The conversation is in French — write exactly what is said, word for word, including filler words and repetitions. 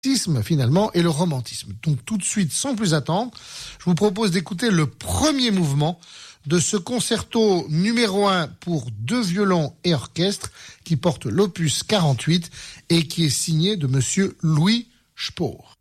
finalement et le romantisme. Donc tout de suite, sans plus attendre, je vous propose d'écouter le premier mouvement de ce concerto numéro un pour deux violons et orchestre qui porte l'opus quarante-huit et qui est signé de monsieur Louis Spohr.